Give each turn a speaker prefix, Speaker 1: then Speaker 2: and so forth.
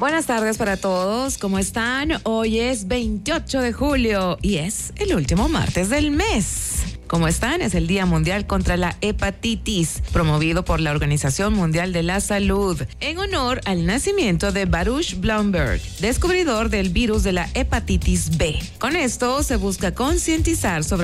Speaker 1: Buenas tardes para todos, ¿cómo están? Hoy es 28 de julio y es el último martes del mes. ¿Cómo están? Es el Día Mundial contra la Hepatitis, promovido por la Organización Mundial de la Salud, en honor al nacimiento de Baruch Blumberg, descubridor del virus de la hepatitis B. Con esto se busca concientizar sobre